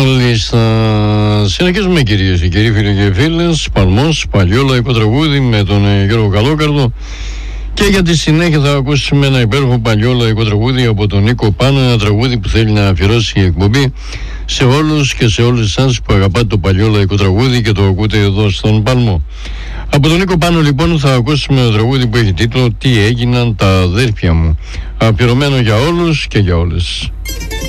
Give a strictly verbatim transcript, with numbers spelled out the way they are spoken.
Μάλιστα. Συνεχίζουμε, κυρίες και κύριοι, φίλοι και φίλες. Παλμός, παλιό λαϊκό τραγούδι με τον ε, Γιώργο Καλόκαρδο. Και για τη συνέχεια θα ακούσουμε ένα υπέροχο παλιό λαϊκό τραγούδι από τον Νίκο Πάνο. Ένα τραγούδι που θέλει να αφιερώσει η εκπομπή σε όλους και σε όλες εσάς που αγαπάτε το παλιό λαϊκό τραγούδι και το ακούτε εδώ στον Παλμό. Από τον Νίκο Πάνο, λοιπόν, θα ακούσουμε ένα τραγούδι που έχει τίτλο «Τι έγιναν τα αδέρφια μου». Αφιερωμένο για όλους και για όλες.